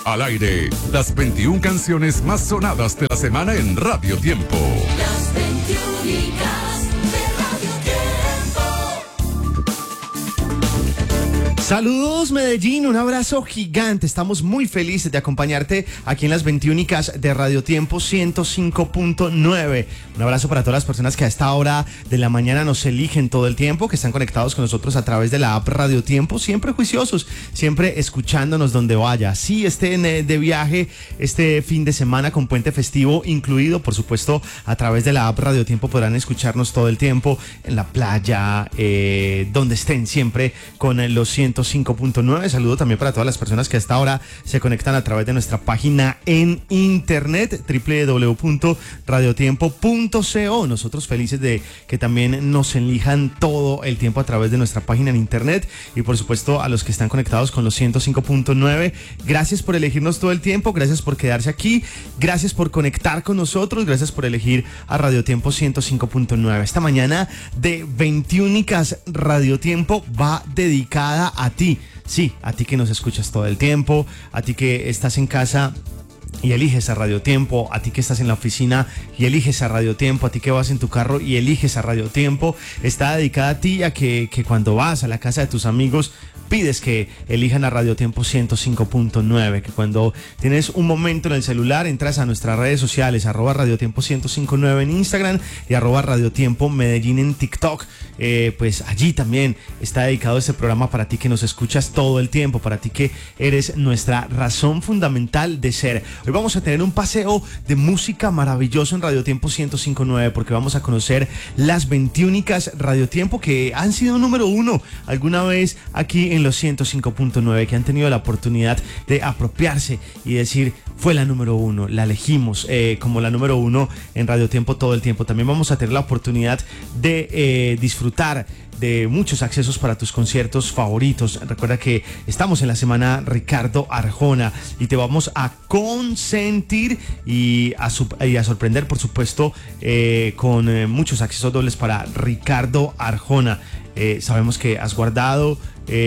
Al aire, las 21 canciones más sonadas de la semana en Radio Tiempo. Las 21 de Radio Tiempo. Saludos Medellín, un abrazo gigante. Estamos muy felices de acompañarte aquí en las 21 de Radio Tiempo 105.9. Un abrazo para todas las personas que a esta hora de la mañana nos eligen todo el tiempo, que están conectados con nosotros a través de la app Radio Tiempo, siempre juiciosos, siempre escuchándonos donde vaya. Sí, estén de viaje este fin de semana con puente festivo incluido, por supuesto, a través de la app Radio Tiempo podrán escucharnos todo el tiempo en la playa, donde estén, siempre con los 105.9. Saludo también para todas las personas que a esta hora se conectan a través de nuestra página en internet www.radiotiempo.co. Nosotros felices de que también nos elijan todo el tiempo a través de nuestra página en internet, y por supuesto a los que están conectados con los 105.9, gracias por elegirnos todo el tiempo, gracias por quedarse aquí, gracias por conectar con nosotros, gracias por elegir a Radio Tiempo 105.9. Esta mañana de 21 Radio Tiempo va dedicada a ti, sí, a ti que nos escuchas todo el tiempo, a ti que estás en casa y eliges a Radio Tiempo, a ti que estás en la oficina y eliges a Radio Tiempo, a ti que vas en tu carro y eliges a Radio Tiempo. Está dedicada a ti, a que cuando vas a la casa de tus amigos pides que elijan a Radio Tiempo 105.9, que cuando tienes un momento en el celular entras a nuestras redes sociales, @Radio Tiempo 105.9 en Instagram y @Radio Tiempo Medellín en TikTok. Pues allí también está dedicado este programa para ti que nos escuchas todo el tiempo, para ti que eres nuestra razón fundamental de ser. Hoy vamos a tener un paseo de música maravilloso en Radio Tiempo 105.9, porque vamos a conocer las 21 Radio Tiempo que han sido número uno alguna vez aquí en los 105.9, que han tenido la oportunidad de apropiarse y decir, fue la número uno, la elegimos como la número uno en Radio Tiempo todo el tiempo. También vamos a tener la oportunidad de disfrutar de muchos accesos para tus conciertos favoritos. Recuerda que estamos en la semana Ricardo Arjona y te vamos a consentir y a sorprender, por supuesto, con muchos accesos dobles para Ricardo Arjona. Sabemos que has guardado,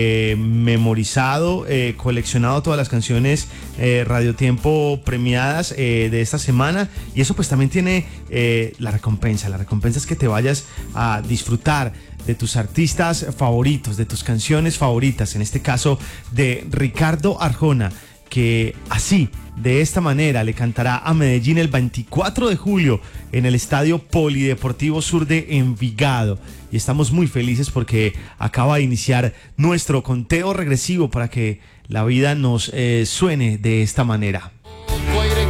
memorizado, coleccionado todas las canciones Radio Tiempo premiadas de esta semana, y eso pues también tiene la recompensa es que te vayas a disfrutar de tus artistas favoritos, de tus canciones favoritas, en este caso de Ricardo Arjona, que así, de esta manera, le cantará a Medellín el 24 de julio en el Estadio Polideportivo Sur de Envigado. Y estamos muy felices porque acaba de iniciar nuestro conteo regresivo para que la vida nos suene de esta manera.